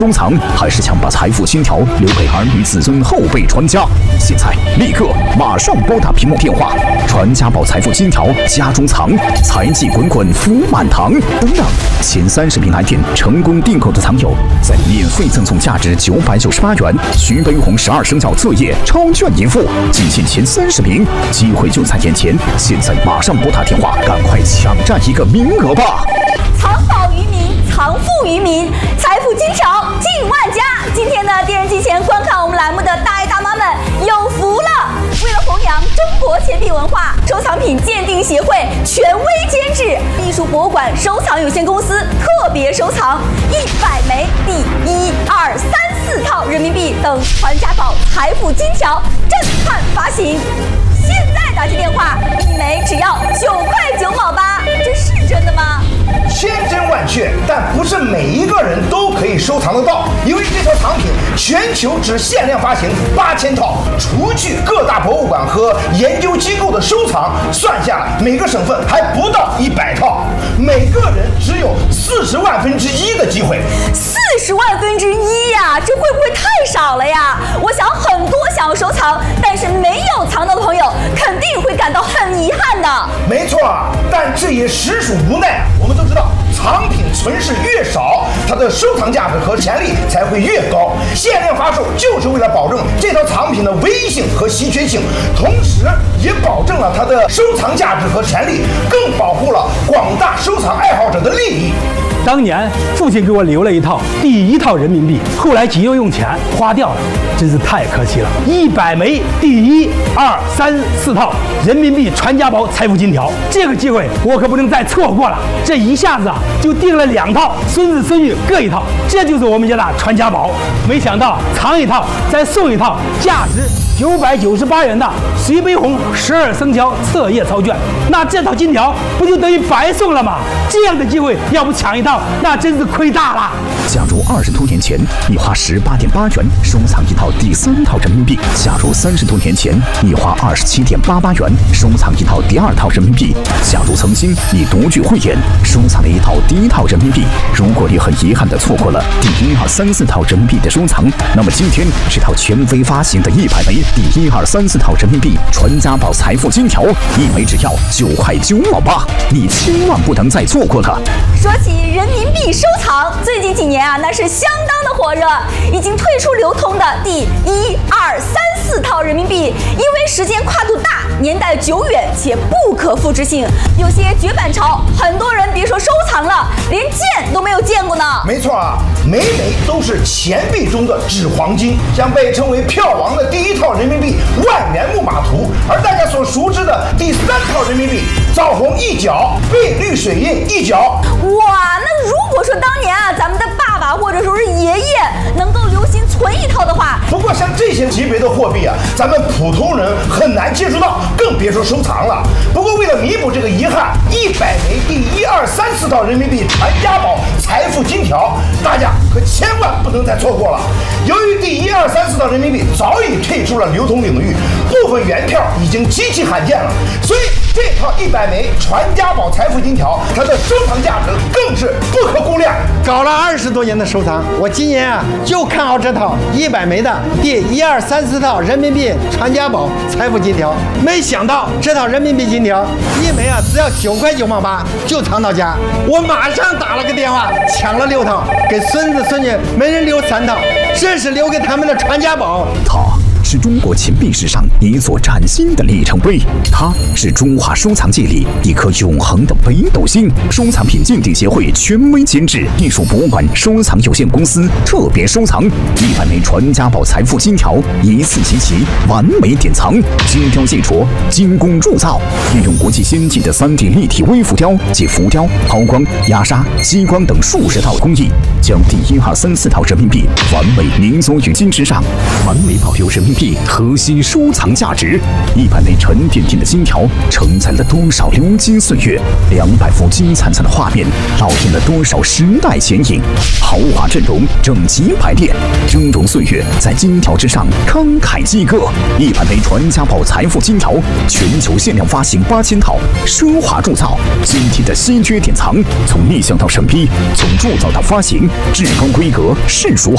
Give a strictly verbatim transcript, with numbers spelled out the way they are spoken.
收藏，还是想把财富金条留给儿女子孙后辈传家？现在立刻马上拨打屏幕电话，传家宝财富金条家中藏，财气滚滚福满堂。等等，前三十名来电成功订购的藏友，再免费赠送价值九百九十八元徐悲鸿十二生肖作业超券一副，仅限前三十名，机会就在眼前，现在马上拨打电话，赶快抢占一个名额吧！ 藏宝于民，藏富于民，财富金条进万家。今天呢，电视机前观看我们栏目的大爷大妈们有福了！为了弘扬中国钱币文化，收藏品鉴定协会权威监制艺术博物馆收藏有限公司特别收藏一百枚第一、二、三、四套人民币等传家宝财富金条震撼发行。现在打进电话，一枚只要九块九毛八，这是真的吗？ 千真万确，但不是每一个人都可以收藏得到，因为这套藏品全球只限量发行八千套，除去各大博物馆和研究机构的收藏，算下来每个省份还不到一百套，每个人只有四十万分之一的机会。 四十万分之一呀，这会不会太少了呀？我想很多想要收藏但是没有藏到的朋友，肯定会感到很遗憾的。 没错，但这也实属无奈。我们都知道，藏品存世越少，它的收藏价值和潜力才会越高。限量发售就是为了保证这套藏品的唯一性和稀缺性，同时也保证了它的收藏价值和潜力，更保护了广大收藏爱好者的利益。 当年父亲给我留了一套第一套人民币，后来急用用钱花掉了，真是太可惜了。一百枚第一、二、三、四套人民币传家宝财富金条，这个机会我可不能再错过了。这一下子啊，就订了两套，孙子孙女各一套，这就是我们家的传家宝。没想到藏一套再送一套，价值九百九十八元的徐悲鸿十二生肖册页超券，那这套金条不就等于白送了吗？这样的机会要不抢一套，那真是亏大了。 假如二十多年前你花十八点八元收藏一套第三套人民币，假如三十多年前你花二十七点八八元收藏一套第二套人民币，假如曾经你独具慧眼收藏了一套第一套人民币，如果你很遗憾地错过了第一、二、三、四套人民币的收藏，那么今天这套权威发行的一百枚第一、二、三、四套人民币传家宝财富金条，一枚只要九块九毛八，你千万不能再错过了。 说起人民币收藏，最近几年啊，那是相当的火热。已经退出流通的第一、二、三、四套人民币，因为时间跨度大、年代久远且不可复制性，有些绝版潮，很多人别说收藏了，连见都没有见过呢。 没错啊，每枚都是钱币中的纸黄金，像被称为票王的第一套人民币万元木马图，而大家所熟知的第三套人民币枣红一角，碧绿水印一角。 哇，那如果说当年啊，咱们的爸爸或者说是爷爷能够留心存一套的话， 不过像这些级别的货币啊，咱们普通人很难接触到，更别说收藏了。不过为了弥补这个遗憾，一百枚第一、二、三、四套人民币传家宝财富金条，大家可千万不能再错过了。由于第一、二、三、四套人民币早已退出了流通领域，部分原票已经极其罕见了，所以这套一百枚传家宝财富金条，它的收藏价值更是不可估量。 搞了二十多年的收藏，我今年啊就看好这套一百枚的第一、二、三、四套人民币传家宝财富金条。没想到这套人民币金条一枚啊只要九块九毛八就藏到家，我马上打了个电话抢了六套，给孙子孙女每人留三套，这是留给他们的传家宝。 它是中国钱币史上一座崭新的里程碑，它是中华收藏界里一颗永恒的北斗星。收藏品鉴定协会权威监制艺术博物馆收藏有限公司特别收藏一百枚传家宝财富金条，一次集齐，完美典藏，精雕细琢，精工铸造，运用国际先进的 三 D 立体微浮雕及浮雕、抛光、压砂、激光等数十套工艺，将第一、二、三、四套人民币完美凝缩于金之上，完美保留人民币核心收藏价值。一百枚沉甸甸的金条承载了多少流金岁月，两百幅金灿灿的画面烙印了多少时代剪影。豪华阵容，整齐排列，峥嵘岁月在金条之上慷慨激歌。一百枚传家宝财富金条，全球限量发行八千套，奢华铸造，今天的稀缺典藏，从立项到审批，从铸造到发行，至高规格，世俗